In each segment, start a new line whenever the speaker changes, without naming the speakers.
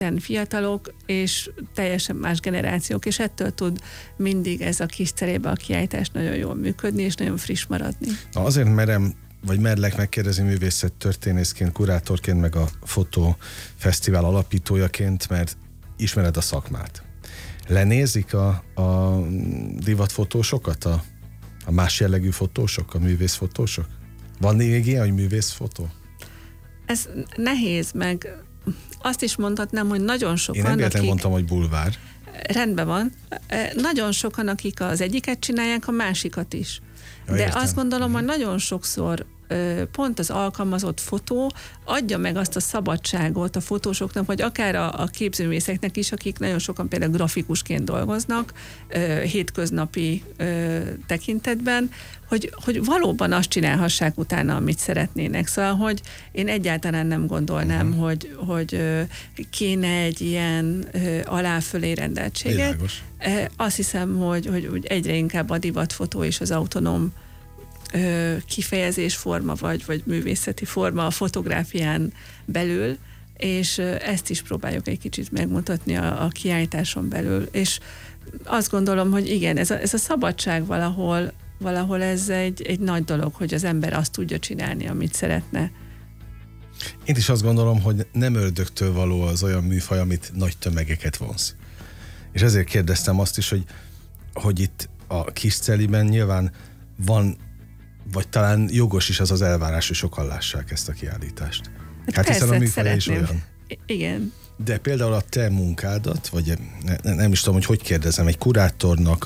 fiatalok, és teljesen más generációk, és ettől tud mindig ez a kis cserébe a kiállítás nagyon jól működni, és nagyon friss maradni.
Na, azért merlek megkérdezni művészettörténészként, kurátorként, meg a fotófesztivál alapítójaként, mert ismered a szakmát. Lenézik a divatfotósokat, a más jellegű fotósok, a művészfotósok? Van még ilyen, hogy művészfotó?
Ez nehéz, meg azt is mondhatnám, hogy nagyon sokan,
én nem véletlenül mondtam, hogy bulvár.
Rendben van. Nagyon sokan, akik az egyiket csinálják, a másikat is.
Ja,
de
értem.
azt gondolom, hogy nagyon sokszor pont az alkalmazott fotó adja meg azt a szabadságot a fotósoknak, vagy akár a képzőművészeknek is, akik nagyon sokan például grafikusként dolgoznak, hétköznapi tekintetben, hogy valóban azt csinálhassák utána, amit szeretnének. Szóval, hogy én egyáltalán nem gondolnám, hogy kéne egy ilyen alá-fölé rendeltséget.
Világos.
Azt hiszem, hogy egyre inkább a divatfotó és az autonóm kifejezésforma vagy művészeti forma a fotográfián belül, és ezt is próbáljuk egy kicsit megmutatni a kiállításon belül. És azt gondolom, hogy igen, ez a szabadság valahol ez egy nagy dolog, hogy az ember azt tudja csinálni, amit szeretne.
Én is azt gondolom, hogy nem ördögtől való az olyan műfaj, amit nagy tömegeket vonz. És ezért kérdeztem azt is, hogy itt a Kiscelliben nyilván van, vagy talán jogos is az elvárás, hogy sokan lássák ezt a kiállítást. Hát hiszen a műfaj is olyan.
Igen.
De például a te munkádat, vagy nem is tudom, hogy kérdezem, egy kurátornak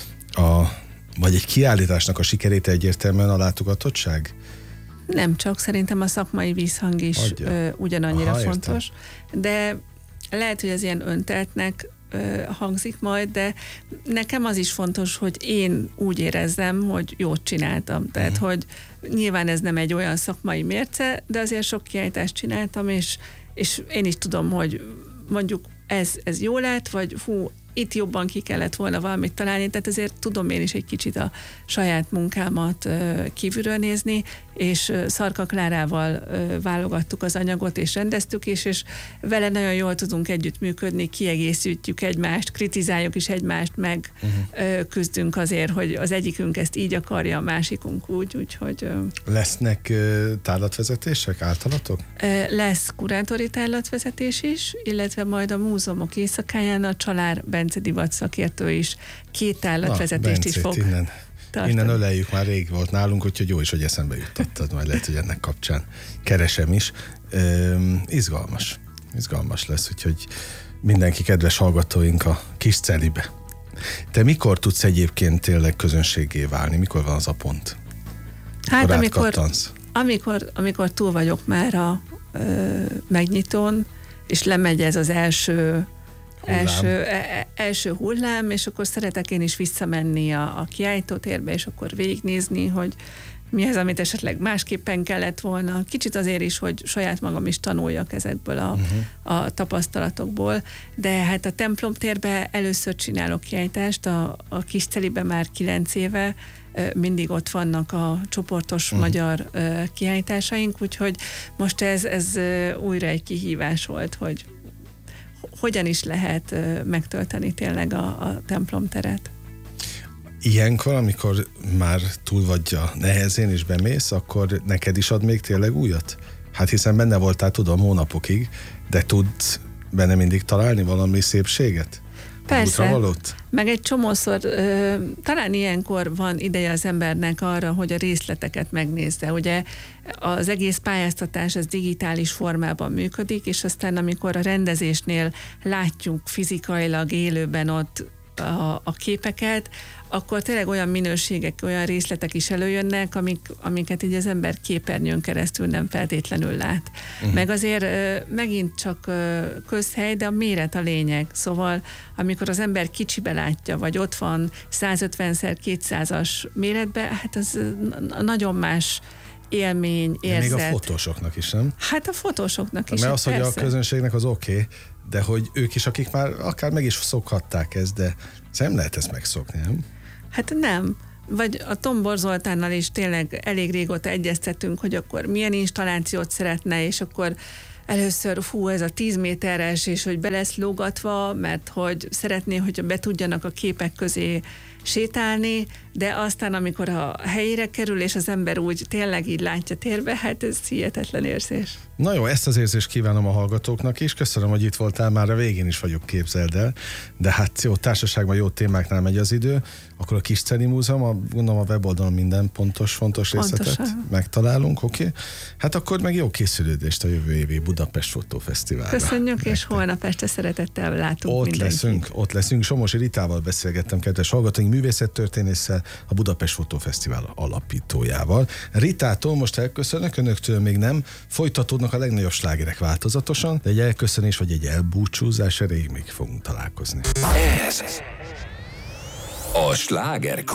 vagy egy kiállításnak a sikerét egyértelműen a látogatottság?
Nem csak, szerintem a szakmai vízhang is ugyanannyira fontos, de lehet, hogy ez ilyen önteltnek hangzik majd, de nekem az is fontos, hogy én úgy érezzem, hogy jót csináltam. Tehát, hogy nyilván ez nem egy olyan szakmai mérce, de azért sok kiállítást csináltam, és én is tudom, hogy mondjuk ez jó lett, vagy itt jobban ki kellett volna valamit találni, tehát ezért tudom én is egy kicsit a saját munkámat kívülről nézni, és Szarka Klárával válogattuk az anyagot, és rendeztük is, és vele nagyon jól tudunk együttműködni, kiegészítjük egymást, kritizáljuk is egymást, meg küzdünk azért, hogy az egyikünk ezt így akarja, a másikunk úgy, úgyhogy... Lesznek
tárlatvezetések általatok?
Lesz kurátori tárlatvezetés is, illetve majd a múzeumok éjszakáján a Csalár Bence divat szakértő is 2 tárlatvezetést is fog tartani.
Innen öleljük, már rég volt nálunk, úgyhogy jó is, hogy eszembe jutottad, majd lehet, hogy ennek kapcsán keresem is. Izgalmas lesz, úgyhogy mindenki kedves hallgatóink a Kiscellibe. Te mikor tudsz egyébként tényleg közönségé válni? Mikor van az a pont?
Hát amikor túl vagyok már a megnyitón, és lemegy ez az első hullám, és akkor szeretek én is visszamenni a kiállítótérbe, és akkor végignézni, hogy mi az, amit esetleg másképpen kellett volna. Kicsit azért is, hogy saját magam is tanuljak ezekből a tapasztalatokból, de hát a templomtérbe először csinálok kiállítást, a Kiscellibe már 9 éve, mindig ott vannak a csoportos magyar kiállításaink, úgyhogy most ez újra egy kihívás volt, hogy hogyan is lehet megtölteni tényleg a templomteret.
Ilyenkor, amikor már túl vagy a nehezén és bemész, akkor neked is ad még tényleg újat? Hát hiszen benne voltál, tudom, hónapokig, de tudsz benne mindig találni valami szépséget?
Persze, meg egy csomószor, talán ilyenkor van ideje az embernek arra, hogy a részleteket megnézze. Ugye az egész pályáztatás az digitális formában működik, és aztán amikor a rendezésnél látjuk fizikailag élőben ott a képeket, akkor tényleg olyan minőségek, olyan részletek is előjönnek, amiket így az ember képernyőn keresztül nem feltétlenül lát. Meg azért megint csak közhely, de a méret a lényeg. Szóval amikor az ember kicsibe látja, vagy ott van 150x200-as méretben, hát az nagyon más élmény, érzet.
De még a fotósoknak is, nem?
Hát a fotósoknak is.
Mert az, hogy a közönségnek az oké, de hogy ők is, akik már akár meg is szokhatták ezt, de nem lehet ezt megszokni, nem?
Hát nem. Vagy a Tombor Zoltánnal is tényleg elég régóta egyeztetünk, hogy akkor milyen installációt szeretne, és akkor először ez a 10 méteres, és hogy be lesz lógatva, mert hogy szeretné, hogy be tudjanak a képek közé sétálni, de aztán, amikor a helyére kerül, és az ember úgy tényleg így látja térbe, hát ez hihetetlen érzés.
Na jó, ezt az érzést kívánom a hallgatóknak is. Köszönöm, hogy itt voltál, már a végén is vagyok, képzeld el. De hát jó, társaságban jó témáknál megy az idő. Akkor a Kis-Celi Múzeum, gondolom a weboldalon minden fontos részletet megtalálunk, oké? Hát akkor meg jó készülődést a jövő évi Budapest Fotófesztiválra.
Köszönjük, és holnap este szeretettel látunk mindenkit.
Ott leszünk. Somosi Ritával beszélgettem, kedves hallgatóink, művészettörténésszel, a Budapest Fotófesztivál alapítójával. Ritától most elköszönök, önöktől még nem. Folytatódnak a legnagyobb slágerek változatosan, de egy elköszönés vagy egy elbúcsúzás, erre még fogunk találkozni.
Ez a Sláger